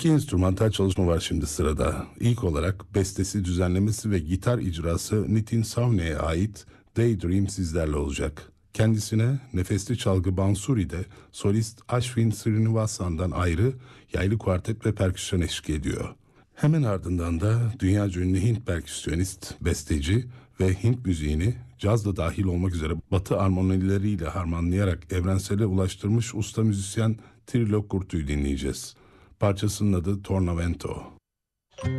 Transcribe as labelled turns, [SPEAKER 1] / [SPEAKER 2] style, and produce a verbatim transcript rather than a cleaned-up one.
[SPEAKER 1] İki enstrümantal çalışma var şimdi sırada. İlk olarak bestesi, düzenlemesi ve gitar icrası Nitin Savne'ye ait Daydream sizlerle olacak. Kendisine nefesli çalgı Bansuri'de solist Ashwin Srinivasan'dan ayrı yaylı kuartet ve perküsyon eşlik ediyor. Hemen ardından da dünyaca ünlü Hint perküsyonist, besteci ve Hint müziğini caz da dahil olmak üzere Batı armonileriyle harmanlayarak evrensele ulaştırmış usta müzisyen Trilok Kurtu'yu dinleyeceğiz. Parçasının adı Tornavento.